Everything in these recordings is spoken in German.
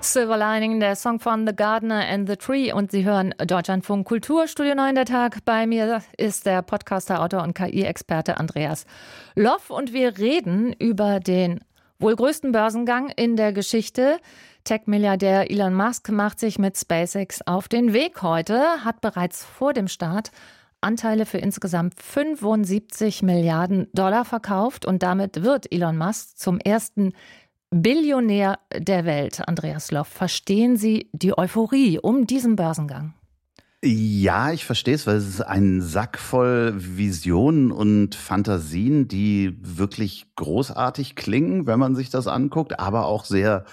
Silver Lining, der Song von The Gardener and the Tree, und Sie hören Deutschlandfunk Kultur, Studio 9 der Tag. Bei mir ist der Podcaster, Autor und KI-Experte Andreas Loff und wir reden über den wohl größten Börsengang in der Geschichte. Tech-Milliardär Elon Musk macht sich mit SpaceX auf den Weg heute, hat bereits vor dem Start Anteile für insgesamt 75 Milliarden Dollar verkauft und damit wird Elon Musk zum ersten Billionär der Welt. Andreas Loff, verstehen Sie die Euphorie um diesen Börsengang? Ja, ich verstehe es, weil es ist ein Sack voll Visionen und Fantasien, die wirklich großartig klingen, wenn man sich das anguckt, aber auch sehr,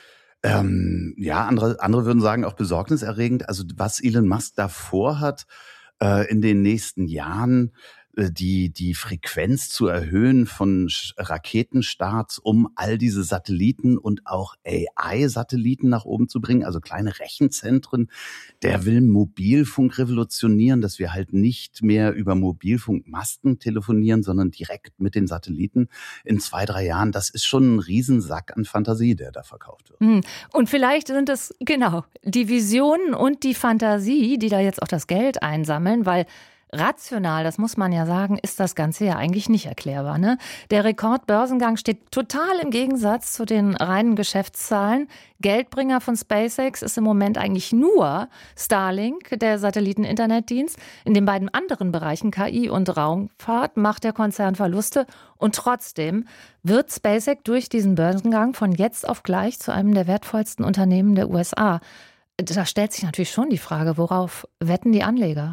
andere würden sagen auch besorgniserregend. Also was Elon Musk da vorhat, in den nächsten Jahren, die Frequenz zu erhöhen von Raketenstarts, um all diese Satelliten und auch AI-Satelliten nach oben zu bringen, also kleine Rechenzentren. Der will Mobilfunk revolutionieren, dass wir halt nicht mehr über Mobilfunkmasten telefonieren, sondern direkt mit den Satelliten in 2-3 Jahren. Das ist schon ein Riesensack an Fantasie, der da verkauft wird. Und vielleicht sind es genau die Visionen und die Fantasie, die da jetzt auch das Geld einsammeln, weil rational, das muss man ja sagen, ist das Ganze ja eigentlich nicht erklärbar, ne? Der Rekordbörsengang steht total im Gegensatz zu den reinen Geschäftszahlen. Geldbringer von SpaceX ist im Moment eigentlich nur Starlink, der Satelliten-Internetdienst. In den beiden anderen Bereichen KI und Raumfahrt macht der Konzern Verluste. Und trotzdem wird SpaceX durch diesen Börsengang von jetzt auf gleich zu einem der wertvollsten Unternehmen der USA. Da stellt sich natürlich schon die Frage, worauf wetten die Anleger?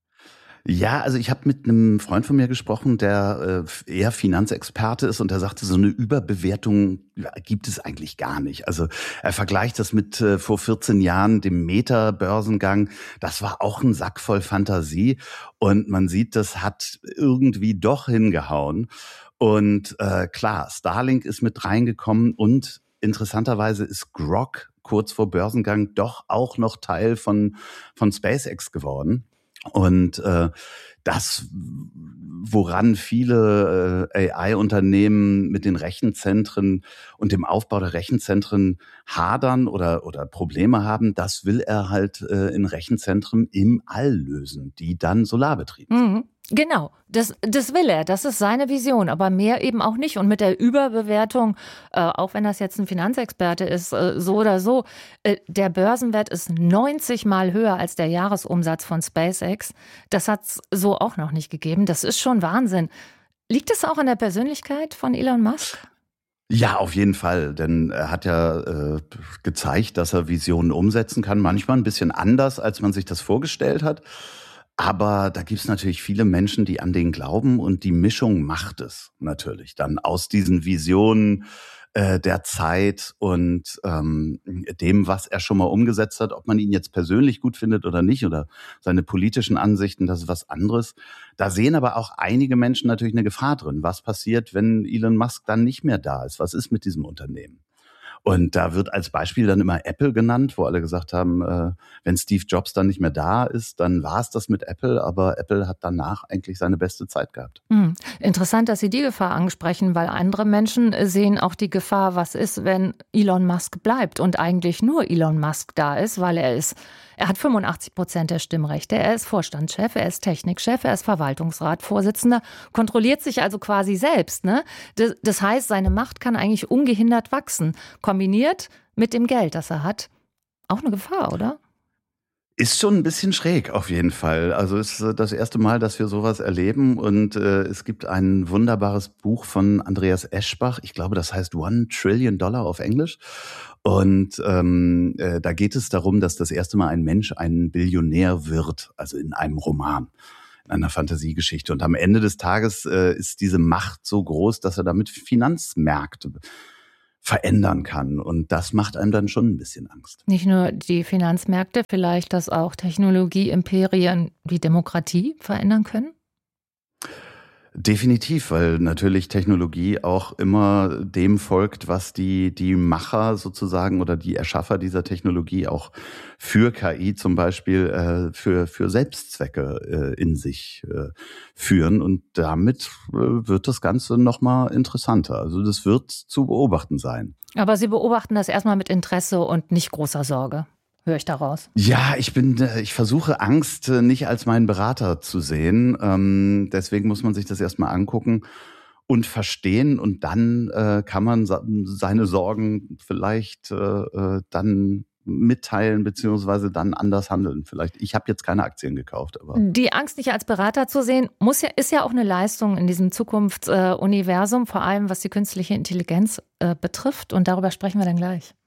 Ja, also ich habe mit einem Freund von mir gesprochen, der eher Finanzexperte ist und der sagte, so eine Überbewertung gibt es eigentlich gar nicht. Also er vergleicht das mit vor 14 Jahren dem Meta-Börsengang. Das war auch ein Sack voll Fantasie und man sieht, das hat irgendwie doch hingehauen. Und klar, Starlink ist mit reingekommen und interessanterweise ist Grok kurz vor Börsengang doch auch noch Teil von SpaceX geworden. Und das, woran viele AI-Unternehmen mit den Rechenzentren und dem Aufbau der Rechenzentren hadern oder Probleme haben, das will er halt in Rechenzentren im All lösen, die dann solarbetrieben sind. Genau, das will er, das ist seine Vision, aber mehr eben auch nicht. Und mit der Überbewertung, auch wenn das jetzt ein Finanzexperte ist, so oder so, der Börsenwert ist 90 Mal höher als der Jahresumsatz von SpaceX. Das hat es so auch noch nicht gegeben. Das ist schon Wahnsinn. Liegt es auch an der Persönlichkeit von Elon Musk? Ja, auf jeden Fall, denn er hat ja gezeigt, dass er Visionen umsetzen kann. Manchmal ein bisschen anders, als man sich das vorgestellt hat. Aber da gibt's natürlich viele Menschen, die an den glauben und die Mischung macht es natürlich dann aus diesen Visionen der Zeit und dem, was er schon mal umgesetzt hat, ob man ihn jetzt persönlich gut findet oder nicht oder seine politischen Ansichten, das ist was anderes. Da sehen aber auch einige Menschen natürlich eine Gefahr drin. Was passiert, wenn Elon Musk dann nicht mehr da ist? Was ist mit diesem Unternehmen? Und da wird als Beispiel dann immer Apple genannt, wo alle gesagt haben, wenn Steve Jobs dann nicht mehr da ist, dann war es das mit Apple. Aber Apple hat danach eigentlich seine beste Zeit gehabt. Interessant, dass Sie die Gefahr ansprechen, weil andere Menschen sehen auch die Gefahr, was ist, wenn Elon Musk bleibt und eigentlich nur Elon Musk da ist, weil er hat 85% der Stimmrechte, er ist Vorstandschef, er ist Technikchef, er ist Verwaltungsratsvorsitzender, kontrolliert sich also quasi selbst, ne? Das heißt, seine Macht kann eigentlich ungehindert wachsen, kombiniert mit dem Geld, das er hat. Auch eine Gefahr, oder? Ist schon ein bisschen schräg auf jeden Fall. Also es ist das erste Mal, dass wir sowas erleben und es gibt ein wunderbares Buch von Andreas Eschbach. Ich glaube, das heißt $1 Trillion auf Englisch. Und da geht es darum, dass das erste Mal ein Mensch ein Billionär wird, also in einem Roman, in einer Fantasiegeschichte. Und am Ende des Tages ist diese Macht so groß, dass er damit Finanzmärkte verändern kann. Und das macht einem dann schon ein bisschen Angst. Nicht nur die Finanzmärkte, vielleicht, dass auch Technologie-Imperien die Demokratie verändern können? Definitiv, weil natürlich Technologie auch immer dem folgt, was die Macher sozusagen oder die Erschaffer dieser Technologie auch für KI zum Beispiel für Selbstzwecke in sich führen. Und damit wird das Ganze nochmal interessanter. Also das wird zu beobachten sein. Aber Sie beobachten das erstmal mit Interesse und nicht großer Sorge. Höre ich daraus? Ja, ich versuche Angst nicht als meinen Berater zu sehen. Deswegen muss man sich das erstmal angucken und verstehen und dann kann man seine Sorgen vielleicht dann mitteilen beziehungsweise dann anders handeln. Vielleicht. Ich habe jetzt keine Aktien gekauft, aber die Angst nicht als Berater zu sehen, ist ja auch eine Leistung in diesem Zukunftsuniversum, vor allem was die künstliche Intelligenz betrifft. Und darüber sprechen wir dann gleich.